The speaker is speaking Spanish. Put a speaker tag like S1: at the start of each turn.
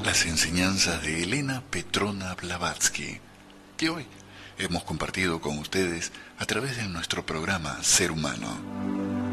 S1: las enseñanzas de Elena Petrona Blavatsky, que hoy hemos compartido con ustedes a través de nuestro programa Ser Humano.